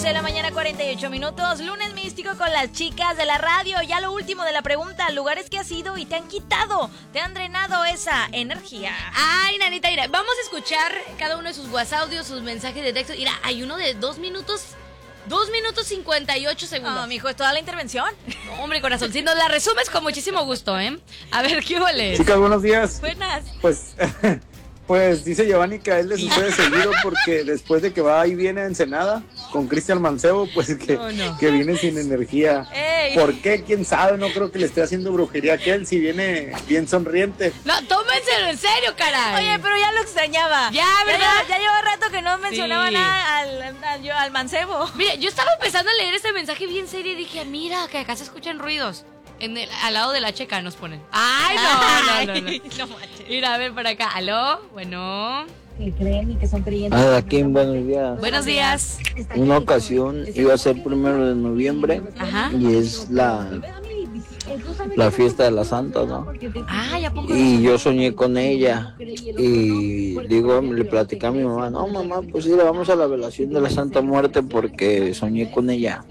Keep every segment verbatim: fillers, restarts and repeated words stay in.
once de la mañana, cuarenta y ocho minutos. Lunes místico con las chicas de la radio. Ya lo último de la pregunta: lugares que has ido y te han quitado, te han drenado esa energía. Ay, nanita, mira, vamos a escuchar cada uno de sus WhatsApp audios, sus mensajes de texto. Mira, hay uno de dos minutos, dos minutos cincuenta y ocho segundos. No, mijo, es toda la intervención. No, hombre, corazón, si nos la resumes con muchísimo gusto, ¿eh? A ver, ¿qué huele? Chicas, buenos días. Buenas. Pues, pues dice Giovanni que a él le sucede seguido porque después de que va y viene a Ensenada con Cristian Mancebo, pues que, No, no. que viene sin energía. Ey. ¿Por qué? ¿Quién sabe? No creo que le esté haciendo brujería a aquel si viene bien sonriente. No, tómenselo en serio, caray. Oye, pero ya lo extrañaba. Ya, ¿verdad? Ya, ya lleva rato que no mencionaba Sí. nada al, al, al mancebo. Mira, yo estaba empezando a leer este mensaje bien serio y dije, mira, que acá se escuchan ruidos. En el, al lado de la checa nos ponen. Ay, no, no, no, no. No manches. Mira, a ver para acá. ¿Aló? Bueno. Que creen y que son creyentes. Ah, Kim, buenos días. Buenos días. Una ocasión iba a ser primero de noviembre Ajá. y es la, la fiesta de la Santa, ¿no? Ah, ya pongo. Y yo soñé con ella y digo, le platicé a mi mamá, no mamá, pues sí, vamos a la velación de la Santa Muerte porque soñé con ella.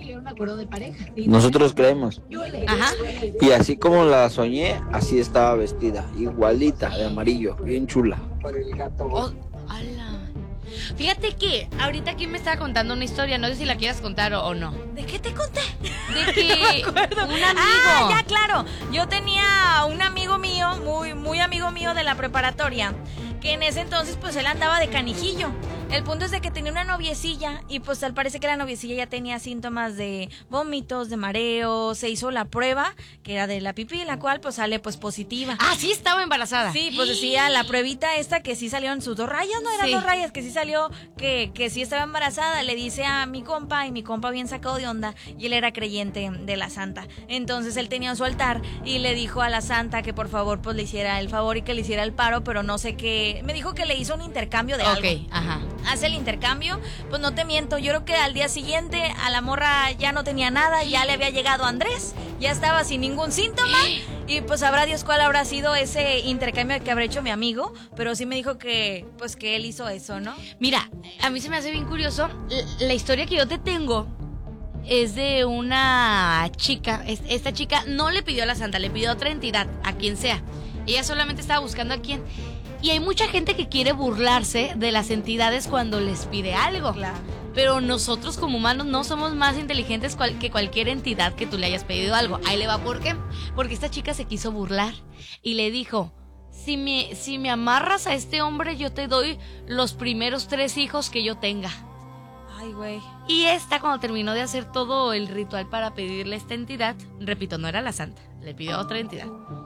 Nosotros creemos. Ajá. Y así como la soñé, así estaba vestida, igualita, de amarillo, bien chula. Oh, ala. Fíjate que ahorita aquí me estaba contando una historia, no sé si la quieras contar o, o no. ¿De qué te conté? De que un amigo. Ah, ya, claro. Yo tenía un amigo mío, muy, muy amigo mío de la preparatoria, que en ese entonces pues él andaba de canijillo. El punto es de que tenía una noviecilla y pues al parecer que la noviecilla ya tenía síntomas de vómitos, de mareo. Se hizo la prueba, que era de la pipí, la cual pues sale pues positiva. Ah, sí estaba embarazada. Sí, pues decía la pruebita esta que sí salieron sus dos rayas, no eran Sí. dos rayas, que sí salió, que, que sí estaba embarazada. Le dice a mi compa, y mi compa bien sacado de onda, y él era creyente de la santa. Entonces él tenía su altar y le dijo a la santa que por favor pues le hiciera el favor y que le hiciera el paro, pero no sé qué. Me dijo que le hizo un intercambio de algo. Ok, ajá. Hace el intercambio, pues no te miento, yo creo que al día siguiente a la morra ya no tenía nada, ya le había llegado Andrés, ya estaba sin ningún síntoma, y pues sabrá Dios cuál habrá sido ese intercambio que habrá hecho mi amigo, pero sí me dijo que pues que él hizo eso, ¿no? Mira, a mí se me hace bien curioso. La, la historia que yo te tengo es de una chica. Es- Esta chica no le pidió a la santa, le pidió a otra entidad, a quien sea. Ella solamente estaba buscando a quién. Y hay mucha gente que quiere burlarse de las entidades cuando les pide algo. Claro. Pero nosotros como humanos no somos más inteligentes cual- que cualquier entidad que tú le hayas pedido algo. Ahí le va, ¿por qué? Porque esta chica se quiso burlar y le dijo, si me, si me amarras a este hombre, yo te doy los primeros tres hijos que yo tenga. Ay, güey. Y esta, cuando terminó de hacer todo el ritual para pedirle a esta entidad, repito, no era la santa, le pidió a otra entidad.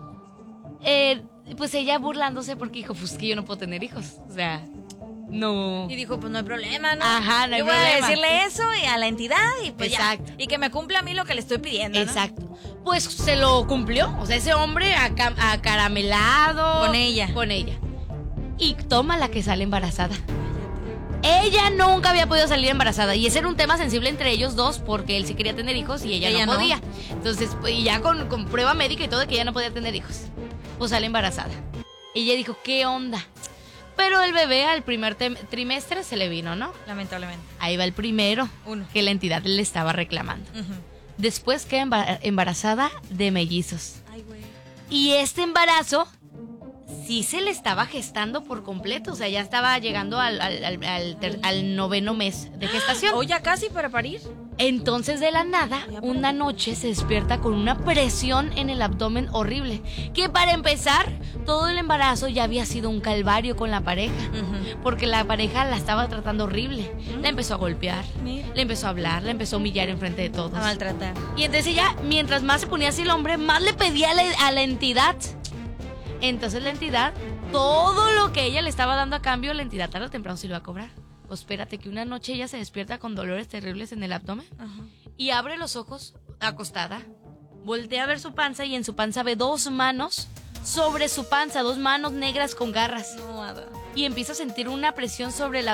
Eh, pues ella burlándose porque dijo, pues que yo no puedo tener hijos. O sea, no. Y dijo, pues no hay problema, ¿no? Ajá, no hay yo voy problema. a decirle eso y a la entidad y pues Exacto. ya. Y que me cumpla a mí lo que le estoy pidiendo, ¿no? Exacto. Pues se lo cumplió. O sea, ese hombre aca- acaramelado. Con ella. Con ella. Y toma la que sale embarazada. Ella nunca había podido salir embarazada. Y ese era un tema sensible entre ellos dos, porque él sí quería tener hijos y ella, Ella no no. podía. Entonces, pues, y ya con, con prueba médica y todo de que ella no podía tener hijos. Pues sale embarazada. Ella dijo, ¿qué onda? Pero el bebé al primer tem- trimestre se le vino, ¿no? Lamentablemente. Ahí va el primero, Uno. que la entidad le estaba reclamando. Ujú. Después queda emba- embarazada de mellizos. Ay, güey. Y este embarazo sí se le estaba gestando por completo. O sea, ya estaba llegando al, al, al- al ter- al noveno mes de gestación. O ya casi para parir. Entonces, de la nada, una noche se despierta con una presión en el abdomen horrible. Que para empezar, todo el embarazo ya había sido un calvario con la pareja. Porque la pareja la estaba tratando horrible. La empezó a golpear, Mira. le empezó a hablar, la empezó a humillar enfrente de todos. A maltratar. Y entonces ella, mientras más se ponía así el hombre, más le pedía a la, a la entidad. Entonces la entidad, todo lo que ella le estaba dando a cambio, la entidad tarde o temprano se lo iba a cobrar. Pues espérate que una noche ella se despierta con dolores terribles en el abdomen Ajá. y abre los ojos acostada, voltea a ver su panza y en su panza ve dos manos sobre su panza, dos manos negras con garras. No, Ada. Y empieza a sentir una presión sobre el